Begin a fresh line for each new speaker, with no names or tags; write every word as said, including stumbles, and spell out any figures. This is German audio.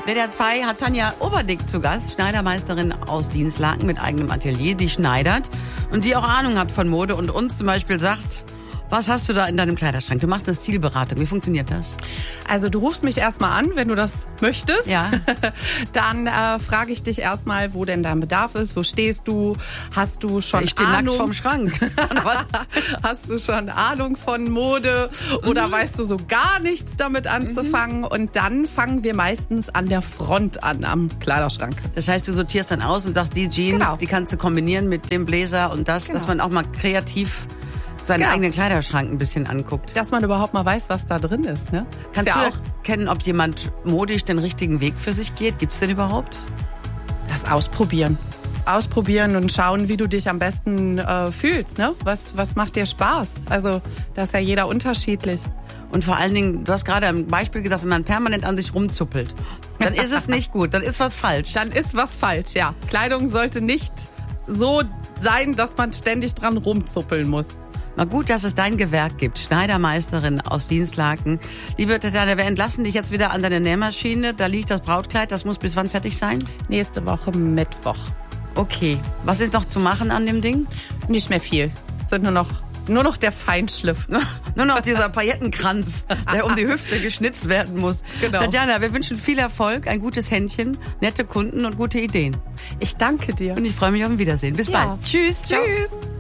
W D R zwei hat Tanja Oberdick zu Gast, Schneidermeisterin aus Dinslaken mit eigenem Atelier, die schneidert und die auch Ahnung hat von Mode und uns zum Beispiel sagt, was hast du da in deinem Kleiderschrank? Du machst eine Stilberatung. Wie funktioniert das?
Also du rufst mich erstmal an, wenn du das möchtest.
Ja.
Dann äh, frage ich dich erstmal, wo denn dein Bedarf ist. Wo stehst du? Hast du schon
ich stehe
Ahnung?
nackt vorm Schrank.
Hast du schon Ahnung von Mode? Oder mhm. weißt du so gar nichts damit anzufangen? Mhm. Und dann fangen wir meistens an der Front an, am Kleiderschrank.
Das heißt, du sortierst dann aus und sagst, die Jeans,
genau.
die kannst du kombinieren mit dem Bläser und das, genau. dass man auch mal kreativ seinen
genau.
eigenen Kleiderschrank ein bisschen anguckt.
Dass man überhaupt mal weiß, was da drin ist. Ne?
Kannst
ja
du
auch
erkennen, ob jemand modisch den richtigen Weg für sich geht? Gibt's den überhaupt?
Das ausprobieren. Ausprobieren und schauen, wie du dich am besten äh, fühlst. Ne? Was, was macht dir Spaß? Also, da ist ja jeder unterschiedlich.
Und vor allen Dingen, du hast gerade ein Beispiel gesagt, wenn man permanent an sich rumzuppelt, dann ist es nicht gut, dann ist was falsch.
Dann ist was falsch, ja. Kleidung sollte nicht so sein, dass man ständig dran rumzuppeln muss.
Na gut, dass es dein Gewerk gibt. Schneidermeisterin aus Dinslaken. Liebe Tatjana, wir entlassen dich jetzt wieder an deine Nähmaschine. Da liegt das Brautkleid. Das muss bis wann fertig sein?
Nächste Woche Mittwoch.
Okay. Was ist noch zu machen an dem Ding?
Nicht mehr viel. Es sind nur noch, nur noch der Feinschliff.
Nur noch dieser Paillettenkranz, der um die Hüfte geschnitzt werden muss.
Genau.
Tatjana, wir wünschen viel Erfolg, ein gutes Händchen, nette Kunden und gute Ideen.
Ich danke dir.
Und ich freue mich auf ein Wiedersehen. Bis
ja.
bald. Tschüss.
Tschüss. Ciao.